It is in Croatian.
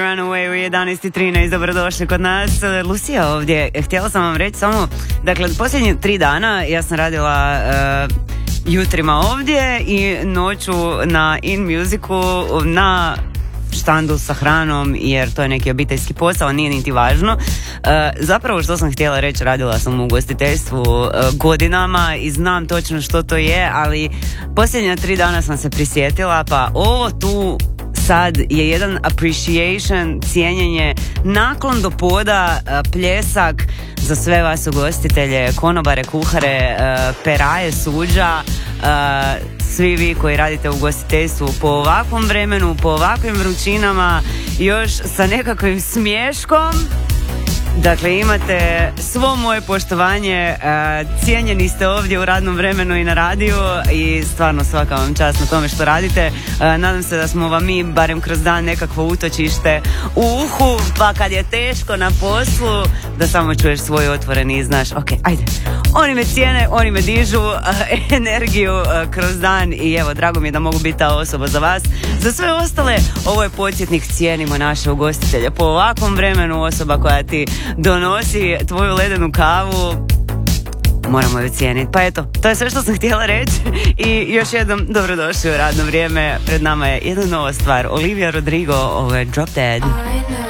Runaway u 11:13, dobrodošli kod nas. Lucija ovdje, htjela sam vam reći samo, dakle, posljednjih 3 dana ja sam radila jutrima ovdje i noću na In Musicu na štandu sa hranom, jer to je neki obiteljski posao, nije niti važno. Zapravo što sam htjela reći, radila sam u ugostiteljstvu godinama i znam točno što to je, ali posljednja 3 dana sam se prisjetila, pa ovo tu sad je jedan appreciation, cijenjenje, naklon do poda, pljesak za sve vas ugostitelje, konobare, kuhare, peraje suđa, svi vi koji radite u ugostiteljstvu po ovakvom vremenu, po ovakvim vrućinama, još sa nekakvim smješkom. Dakle, imate svo moje poštovanje, cijenjeni ste ovdje u radnom vremenu i na radiju i stvarno svaka vam čast na tome što radite. Nadam se da smo vam mi barem kroz dan nekakvo utočište u uhu, pa kad je teško na poslu da samo čuješ svoj otvoreni i znaš, ok, ajde, oni me cijene, oni me dižu energiju kroz dan i evo, drago mi je da mogu biti ta osoba za vas. Za sve ostale, ovo je podsjetnik, cijenimo naše ugostitelje. Po ovakvom vremenu osoba koja ti donosi tvoju ledenu kavu, moramo ju cijeniti. Pa eto, to je sve što sam htjela reći i još jednom dobrodošli u radno vrijeme. Pred nama je jedna nova stvar, Olivia Rodrigo, ovo je Drop Dead.